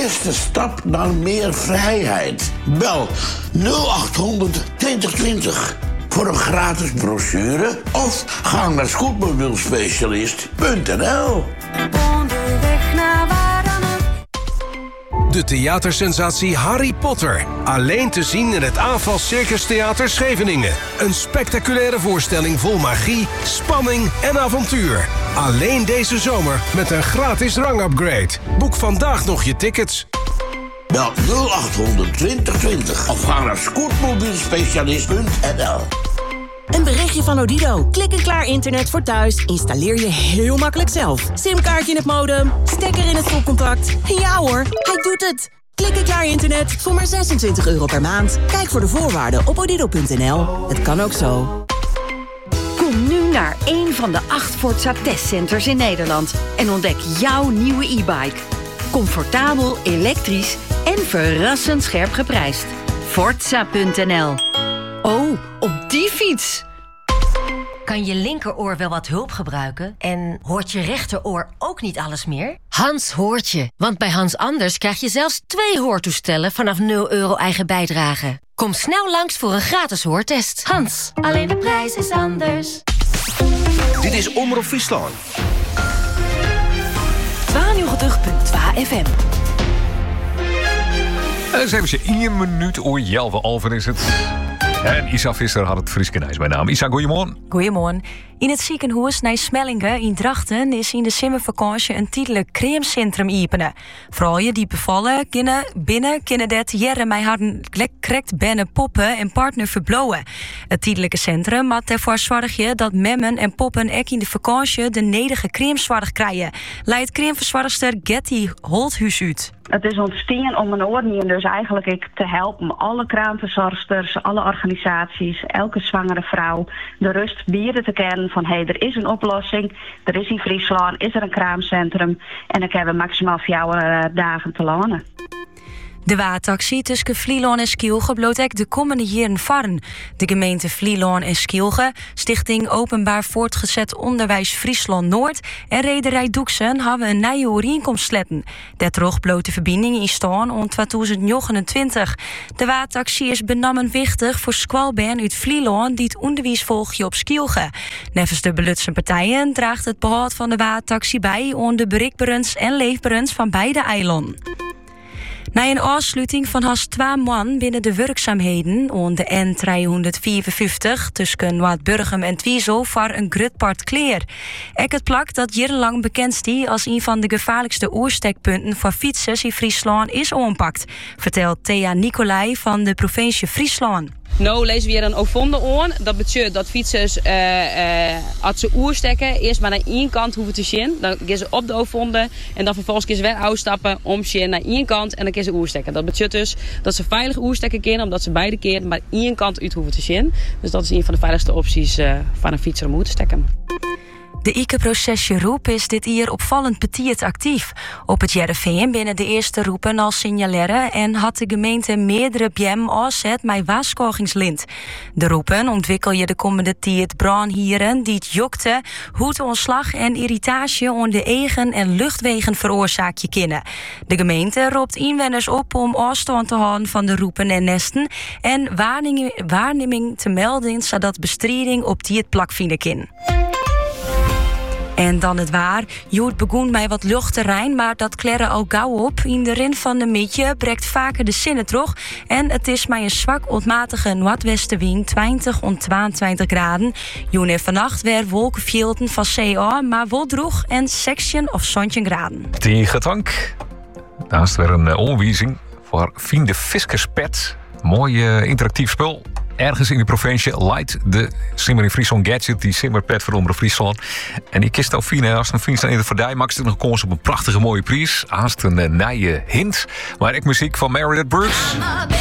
eerste stap naar meer vrijheid. Bel 0800 2020 voor een gratis brochure of ga naar scootmobielspecialist.nl. Onderweg naar waar dan ook. De theatersensatie Harry Potter. Alleen te zien in het AFAS Circus Theater Scheveningen. Een spectaculaire voorstelling vol magie, spanning en avontuur. Alleen deze zomer met een gratis rangupgrade. Boek vandaag nog je tickets. Bel 0800 2020 of ga naar scootmobielspecialist.nl. Een berichtje van Odido. Klik en klaar internet voor thuis. Installeer je heel makkelijk zelf. Simkaartje in het modem, stekker in het stopcontact. En ja hoor, hij doet het. Klik en klaar internet voor maar €26 per maand. Kijk voor de voorwaarden op odido.nl. Het kan ook zo. Kom nu naar een van de 8 Forza testcenters in Nederland en ontdek jouw nieuwe e-bike. Comfortabel, elektrisch en verrassend scherp geprijsd. Forza.nl. Oh, op die fiets! Kan je linkeroor wel wat hulp gebruiken? En hoort je rechteroor ook niet alles meer? Hans hoort je, want bij Hans Anders krijg je zelfs 2 hoortoestellen vanaf €0 eigen bijdrage. Kom snel langs voor een gratis hoortest. Hans, alleen de prijs is anders. Dit is Omroep Friesland. 92.2 FM. Dan zijn we ze 1 minuut oor 11 is het. En Isa Visser had het Frieskenijs bij naam. Isa, goeiemorgen. Goeiemorgen. In het ziekenhuis naar Smellingen in Drachten is in de zomervakantie een tijdelijk crèmecentrum openen. Vrouwen die bevallen kunnen dat jaren met hadden correct binnen poppen en partner verblowen. Het tijdelijke centrum moet ervoor zorgen dat memmen en poppen ook in de vakantie de nedige crèmezorg krijgen. Leidt crèmeverzorgster Getty Holthuis uit. Het is ontstaan om een oordeel dus eigenlijk ik te helpen. Alle kraamverzorgsters, alle organisaties, elke zwangere vrouw de rust bieden te kennen van hey, er is een oplossing. Er is in Friesland, is er een kraamcentrum. En dan hebben we maximaal 4 dagen te lonen. De waataxie tussen Vlieland en Skielge bloot ook de komende jaren varen. De gemeente Vlieland en Skielge, Stichting Openbaar Voortgezet Onderwijs Friesland Noord en Rederij Doeksen hebben een nieuwe overeenkomst sletten. Dat droeg bloot de verbinding in staan om 2029. De waataxie is benammen wichtig voor squalbaan uit Vlieland die het onderwijs volgje op Skielge. Nevens de belutse partijen draagt het behoud van de waataxie bij aan de bereikbaarheids- en leefbaarheids van beide eilanden. Na een afsluiting van haast 2 maanden binnen de werkzaamheden aan de N354 tussen Noord-Burgum en Twiesel voor een grutpart kleer. Ook het plak dat jarenlang bekend is als een van de gevaarlijkste oerstekpunten voor fietsers in Friesland is aanpakt, vertelt Thea Nicolai van de provincie Friesland. Nou lezen we hier een oorvonden aan. Dat betekent dat fietsers als ze oerstekken eerst maar naar één kant hoeven te zien. Dan gaan ze op de oorvonden en dan vervolgens gaan ze weer uitstappen om naar één kant en dan gaan ze oerstekken. Dat betekent dus dat ze veilig oerstekken kunnen omdat ze beide keer maar één kant uit hoeven te zien. Dus dat is een van de veiligste opties van een fietser om oer te stekken. De IKE-procesje Roep is dit jaar opvallend petiet actief. Op het JRVM binnen de eerste roepen al signaleren en had de gemeente meerdere BM afzet met waarschuwingslint. De roepen ontwikkel je de komende tijd brandhieren die het jokte, hoed ontslag en irritatie aan de eigen en luchtwegen veroorzaak je kennen. De gemeente roept inwoners op om afstand te houden van de roepen en nesten en waarneming te melden zodat bestrijding op die het plak vinden kan. En dan het waar. Joet begon mij wat luchtterrein, maar dat kleren al gauw op. In de rin van de mietje breekt vaker de zinnen terug. En het is maar een zwak ontmatige noordwestenwind, 20 tot 22 graden. Joen en vannacht weer wolkenvelden van CA, maar wel droeg en 16 of 17 graden. Tegen dank. Naast weer een omwijzing voor Vrienden Fiskerspet. Mooi interactief spul. Ergens in de provincie leidt de Simmer in Friesland Gadget, die Simmerpet voor Omroep Friesland. En die kist al fine, als een vriend in de Verdij maakt het nog kans op een prachtige mooie prijs. Haast een nije hint. Maar ik muziek van Meredith Brooks.